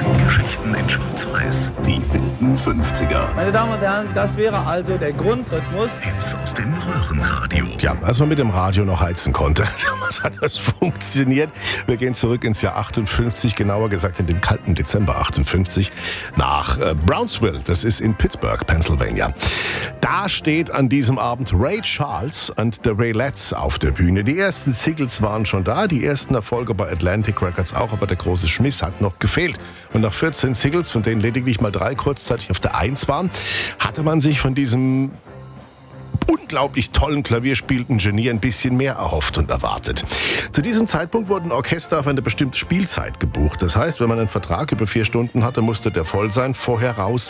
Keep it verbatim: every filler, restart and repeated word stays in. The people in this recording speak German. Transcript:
Musikgeschichten in Schwarz-Weiß. Die wilden fünfziger. Meine Damen und Herren, das wäre also der Grundrhythmus. Hits aus dem Röhrenradio. Ja, als man mit dem Radio noch heizen konnte, was hat das funktioniert? Wir gehen zurück ins Jahr achtundfünfzig, genauer gesagt in den kalten Dezember achtundfünfzig, nach äh, Brownsville. Das ist in Pittsburgh, Pennsylvania. Da steht an diesem Abend Ray Charles und The Raelettes auf der Bühne. Die ersten Singles waren schon da, die ersten Erfolge bei Atlantic Records auch, aber der große Schmiss hat noch gefehlt. Und nach vierzehn Singles, von denen lediglich mal drei kurzzeitig auf der Eins waren, hatte man sich von diesem unglaublich tollen klavierspielenden Genie ein bisschen mehr erhofft und erwartet. Zu diesem Zeitpunkt wurden Orchester auf eine bestimmte Spielzeit gebucht. Das heißt, wenn man einen Vertrag über vier Stunden hatte, musste der voll sein. Vorher raus